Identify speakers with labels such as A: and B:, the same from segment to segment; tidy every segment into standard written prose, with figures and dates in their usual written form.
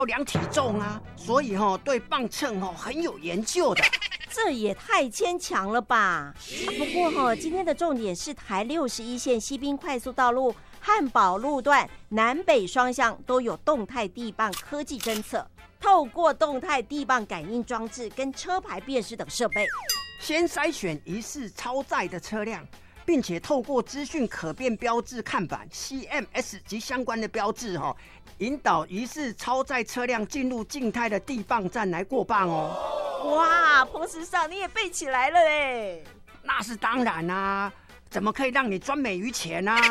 A: 量体重啊，所以对磅秤很有研究的。
B: 这也太牵强了吧！不过今天的重点是台61线西滨快速道路汉宝路段南北双向都有动态地磅科技侦测，透过动态地磅感应装置跟车牌辨识等设备，
A: 先筛选疑似超载的车辆，并且透过资讯可变标志看板 CMS 及相关的标志引导疑似超载车辆进入静态的地磅站来过磅哦。
B: 哇，彭时尚你也背起来了嘞！
A: 那是当然啊，怎么可以让你专美于前啊？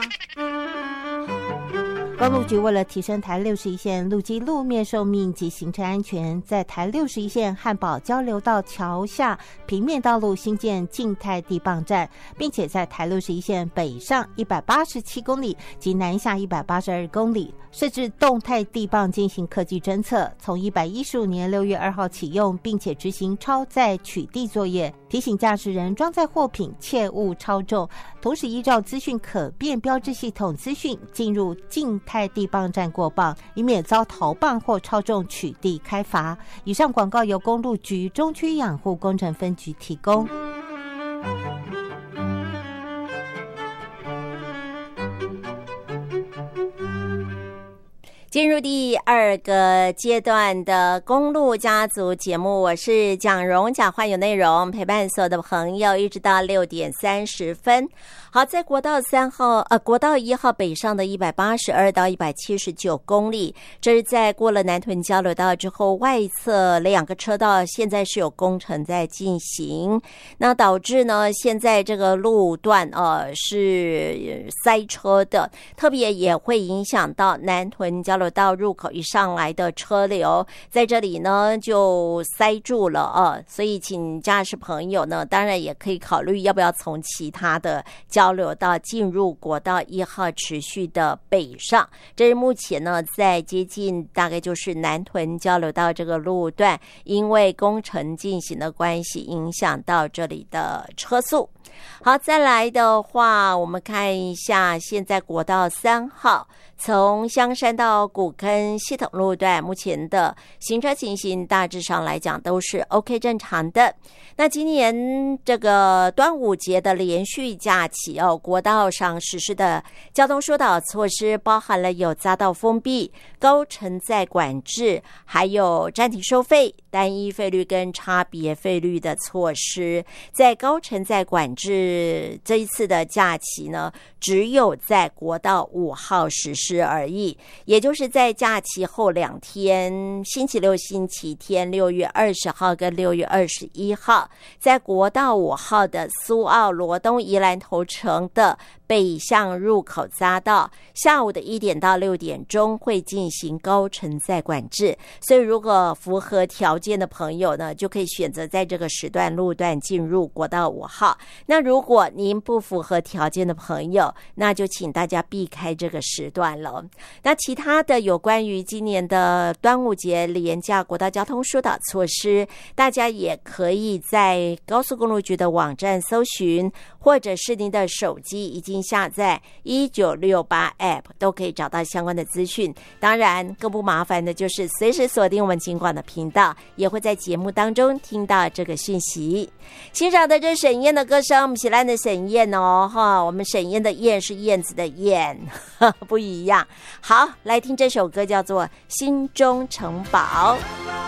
C: 公路局为了提升台61线路基路面寿命及行车安全，在台61线汉宝交流道桥下平面道路新建静态地磅站，并且在台61线北上187公里及南下182公里设置动态地磅进行科技侦测，从115年6月2号启用，并且执行超载取缔作业，提醒驾驶人装载货品切勿超重，同时依照资讯可变标志系统资讯进入静态地磅站过磅，以免遭逃磅或超重取缔开罚。以上广告由公路局中区养护工程分局提供。
B: 进入第二个阶段的公路家族节目，我是蒋荣，蒋焕有内容陪伴所有的朋友一直到6点30分。好，在国道1号北上的182到179公里，这是在过了南屯交流道之后，外侧2个车道现在是有工程在进行，那导致呢现在这个路段是塞车的，特别也会影响到南屯交流道入口一上来的车流，在这里呢就塞住了所以请驾驶朋友呢当然也可以考虑要不要从其他的交流道进入国道1号持续的北上。这是目前呢在接近大概就是南屯交流道这个路段，因为工程进行的关系影响到这里的车速。好，再来的话我们看一下现在国道3号从香山到古坑系统路段目前的行车情形大致上来讲都是 OK 正常的。那今年这个端午节的连续假期国道上实施的交通疏导措施包含了有匝道封闭、高承载管制，还有暂停收费、单一费率跟差别费率的措施。在高承载管制这一次的假期呢，只有在国道5号实施而已，也就是在假期后2天，星期六、星期天6月20号跟6月21号，在国道5号的苏澳罗东宜兰头城的北向入口匝道，下午的1点到6点钟会进行高承载管制，所以如果符合条件的朋友呢，就可以选择在这个时段路段进入国道5号。那如果您不符合条件的朋友，那就请大家避开这个时段了。那其他的有关于今年的端午节连假国道交通疏导措施，大家也可以在高速公路局的网站搜寻，或者是您的手机已经下载1968 App 都可以找到相关的资讯。当然更不麻烦的就是随时锁定我们警广的频道，也会在节目当中听到这个讯息。欣赏的这沈燕的歌声，我们喜欢的沈燕我们沈燕的燕是燕子的燕不一样。好，来听这首歌叫做《心中城堡》。